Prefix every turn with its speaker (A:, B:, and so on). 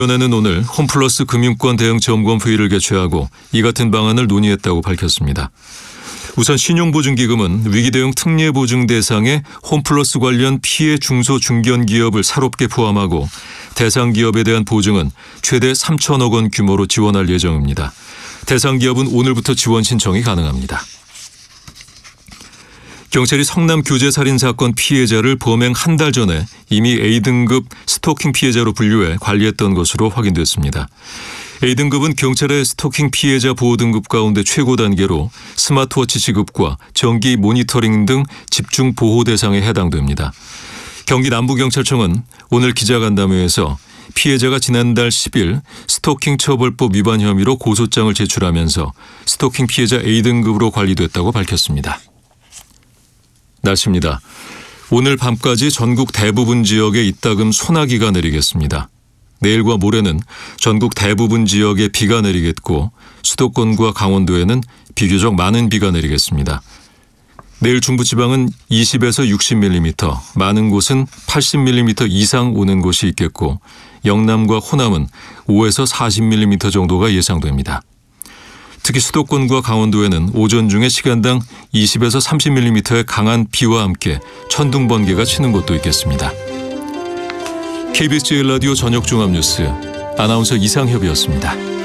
A: 위원회는 오늘 홈플러스 금융권 대응 점검 회의를 개최하고 이 같은 방안을 논의했다고 밝혔습니다. 우선 신용보증기금은 위기대응 특례보증 대상에 홈플러스 관련 피해 중소 중견기업을 사롭게 포함하고 대상 기업에 대한 보증은 최대 3천억 원 규모로 지원할 예정입니다. 대상 기업은 오늘부터 지원 신청이 가능합니다. 경찰이 성남 교제살인 사건 피해자를 범행 한 달 전에 이미 A등급 스토킹 피해자로 분류해 관리했던 것으로 확인됐습니다. A등급은 경찰의 스토킹 피해자 보호 등급 가운데 최고 단계로 스마트워치 지급과 정기 모니터링 등 집중 보호 대상에 해당됩니다. 경기 남부경찰청은 오늘 기자간담회에서 피해자가 지난달 10일 스토킹 처벌법 위반 혐의로 고소장을 제출하면서 스토킹 피해자 A등급으로 관리됐다고 밝혔습니다. 날씨입니다. 오늘 밤까지 전국 대부분 지역에 이따금 소나기가 내리겠습니다. 내일과 모레는 전국 대부분 지역에 비가 내리겠고 수도권과 강원도에는 비교적 많은 비가 내리겠습니다. 내일 중부지방은 20에서 60mm, 많은 곳은 80mm 이상 오는 곳이 있겠고 영남과 호남은 5에서 40mm 정도가 예상됩니다. 특히 수도권과 강원도에는 오전 중에 시간당 20에서 30mm의 강한 비와 함께 천둥 번개가 치는 곳도 있겠습니다. KBS 제1라디오 저녁종합뉴스 아나운서 이상협이었습니다.